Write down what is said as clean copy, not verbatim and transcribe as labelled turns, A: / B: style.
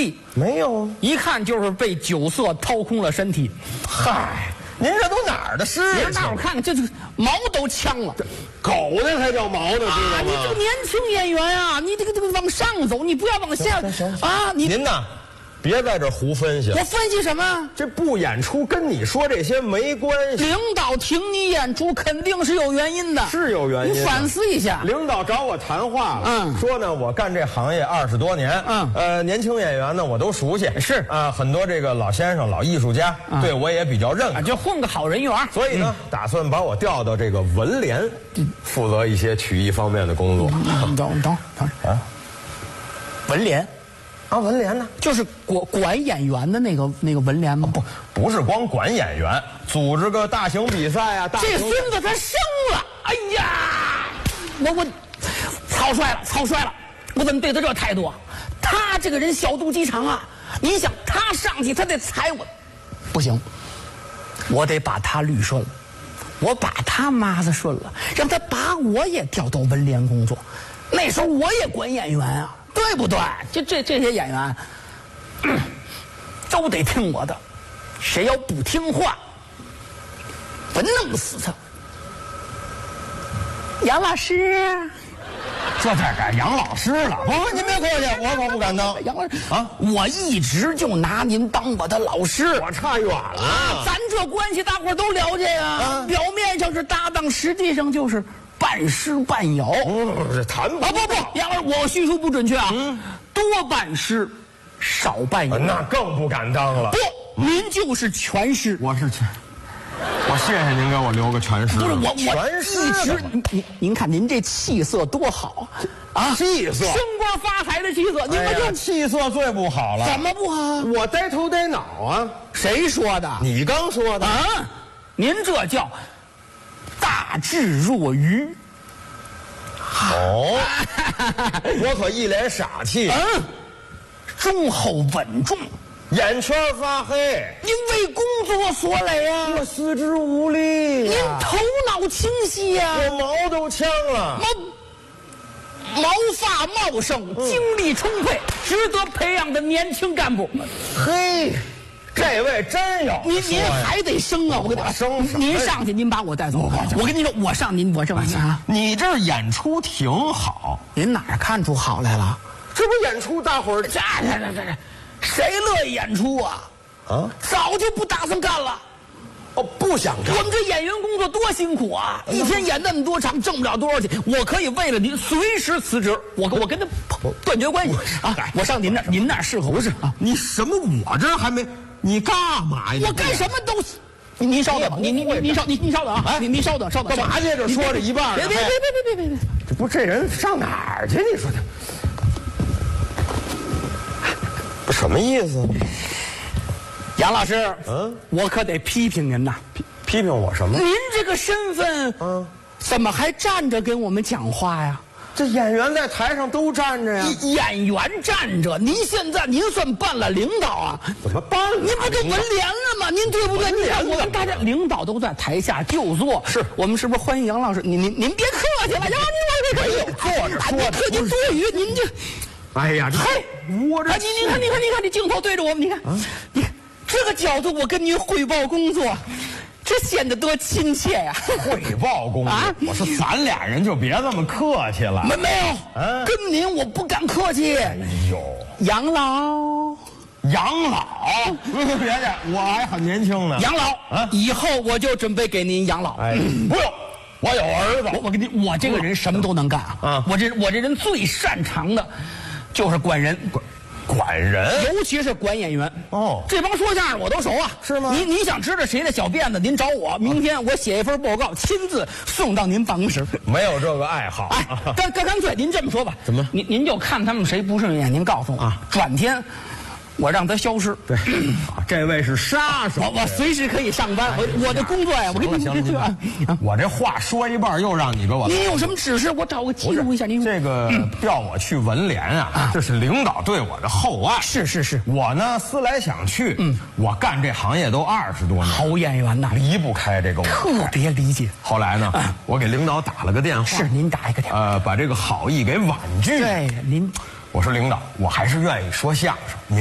A: 力？
B: 没有，
A: 一看就是被酒色掏空了身体。
B: 嗨，您这都哪儿的事
A: 你让
B: 情？
A: 大伙看看，这毛都呛了。
B: 狗那才叫毛呢，知道吗？
A: 你这个年轻演员啊，你这个往上走，你不要往下啊！
B: 您呐，别在这胡分析了。
A: 我分析什么？
B: 这不演出跟你说这些没关系。
A: 领导听你演出肯定是有原因的，
B: 是有原因的。
A: 你反思一下。
B: 领导找我谈话了，说呢，我干这行业20多年，年轻演员呢我都熟悉，
A: 是
B: 啊，很多这个老先生、老艺术家对我也比较认可，
A: 就混个好人缘。
B: 所以呢，打算把我调到这个文联，负责一些曲艺方面的工作。
A: 等啊，文联。
B: 啊，文联呢，
A: 就是管演员的那个文联吗？
B: 不是光管演员，组织个大型比赛啊。
A: 这孙子他生了，哎呀，我草率了，我怎么对他这态度啊？他这个人小肚鸡肠啊！你想他上去，他得踩我，不行，我得把他捋顺了，我把他麻子顺了，让他把我也调到文联工作。那时候我也管演员啊。对不对？就这些演员，都得听我的。谁要不听话，我弄死他。杨老师，
B: 这才改杨老师了。不，您别客气，我可不敢当。
A: 杨老师啊，我一直就拿您当我的老师。
B: 我差远了
A: 啊！咱这关系大伙都了解呀。表面上是搭档，实际上就是半师半摇。
B: 这谈不
A: 杨老师，我叙述不准确啊。多半师，少半摇。
B: 那更不敢当了。
A: 不，您就是全师。
B: 我是全。我谢谢您给我留个全师。
A: 不是我
B: 全师
A: 一直您看您这气色多好啊！
B: 气色，
A: 升官发财的气色。你们这
B: 气色最不好了。
A: 怎么不好？
B: 我呆头呆脑啊！
A: 谁说的？
B: 你刚说的
A: 啊！您这叫大智若愚。
B: 哦，我可一脸傻气。
A: 忠厚稳重，
B: 眼圈发黑。
A: 您为工作所累啊！
B: 我四肢无力。
A: 您头脑清晰呀！
B: 我毛都呛了。
A: 毛发茂盛，精力充沛，值得培养的年轻干部。
B: 嘿，这位真有。
A: 您还得升啊！我跟你
B: 升，
A: 您上去，您把我带走。我跟您说，我上您，我上您啊！
B: 你这演出挺好，
A: 您哪儿看出好来了？
B: 这不演出，大伙儿
A: 这，谁乐意演出啊？啊，早就不打算干了。
B: 哦，不想干。
A: 我们这演员工作多辛苦啊！一天演那么多场，挣不了多少钱。我可以为了您随时辞职，我跟他断绝关系啊！我上您那儿，您那儿适合不是啊？
B: 你什么？我这还没，你干嘛呀？
A: 我干什么都。您稍等，您稍等啊！哎，您稍等。
B: 干嘛去？这说着一半。
A: 别！
B: 这不这人上哪儿去？你说这什么意思？
A: 杨老师，我可得批评您呐！
B: 批评我什么？
A: 您这个身份，怎么还站着跟我们讲话呀？
B: 这演员在台上都站着呀。
A: 演员站着，您现在您算办了领导啊？
B: 怎么办了？
A: 您不就文联了吗？您对不对？你看我们大家领导都在台下就坐，
B: 是
A: 我们是不是欢迎杨老师？您别客气了，杨老师，您
B: 坐着说的，
A: 客气多余，您这，
B: 哎呀，
A: 嘿，
B: 我这，
A: 你看，这镜头对着我们，你看，你看这个角度，我跟您汇报工作。这显得多亲切呀！
B: 汇报工作，我说咱俩人就别这么客气了。
A: 没有，跟您我不敢客气。
B: 哎呦，
A: 养老，
B: 别介，我还很年轻呢。
A: 养老以后我就准备给您养老。
B: 哎，不用，我有儿子。
A: 我跟您，我这个人什么都能干啊！我这人最擅长的，就是管人。
B: 管人，
A: 尤其是管演员
B: 哦，
A: 这帮说相声我都熟啊，
B: 是吗？
A: 您想知道谁的小辫子，您找我，明天我写一份报告，亲自送到您办公室。
B: 没有这个爱好，
A: 哎，干脆您这么说吧，
B: 怎么？
A: 您就看他们谁不顺眼，您告诉我啊，转天我让他消失。
B: 对，这位是杀手，
A: 我随时可以上班。我的工作呀，我跟你
B: 说，我这话说一半又让你给我。
A: 您有什么指示？我找个记录一下。您
B: 这个调我去文联啊，这是领导对我的厚爱。
A: 是，
B: 我呢思来想去，我干这行业都20多年，
A: 好演员呐，
B: 离不开这个，
A: 特别理解。
B: 后来呢，我给领导打了个电话，
A: 是您打一个电话，
B: 把这个好意给婉拒。
A: 对，您。
B: 我说领导，我还是愿意说相声。